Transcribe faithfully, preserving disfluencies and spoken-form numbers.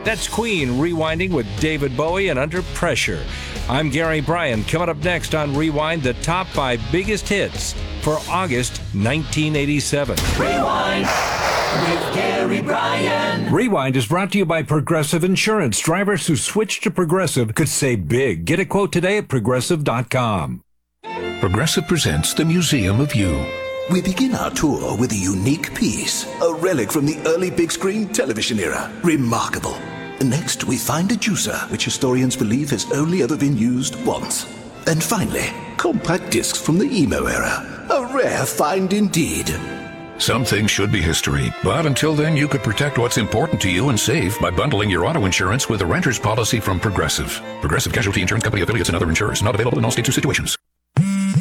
That's Queen rewinding with David Bowie and Under Pressure. I'm Gary Bryan. Coming up next on Rewind, the top five biggest hits for August nineteen eighty-seven. Rewind with Gary Bryan. Rewind is brought to you by Progressive Insurance. Drivers who switch to Progressive could save big. Get a quote today at progressive dot com. Progressive presents the Museum of You. We begin our tour with a unique piece, a relic from the early big screen television era. Remarkable. Next, we find a juicer, which historians believe has only ever been used once. And finally, compact discs from the emo era. A rare find indeed. Some things should be history, but until then you could protect what's important to you and save by bundling your auto insurance with a renter's policy from Progressive. Progressive Casualty Insurance Company affiliates and other insurers. Not available in all states or situations.